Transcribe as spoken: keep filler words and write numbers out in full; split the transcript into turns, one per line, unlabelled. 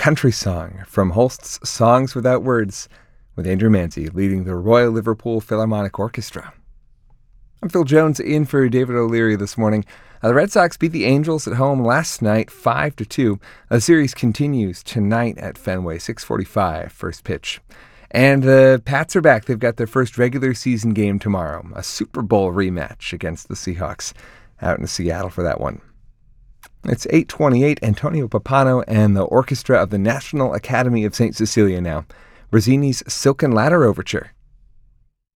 country song from Holst's Songs Without Words, with Andrew Manzi leading the Royal Liverpool Philharmonic Orchestra. I'm Phil Jones in for David O'Leary this morning. Uh, the Red Sox beat the Angels at home last night, five to two. The series continues tonight at Fenway, six forty-five, first pitch. And the Pats are back. They've got their first regular season game tomorrow, a Super Bowl rematch against the Seahawks out in Seattle for that one. It's eight twenty-eight, Antonio Pappano and the orchestra of the National Academy of Saint Cecilia now. Rossini's Silken Ladder Overture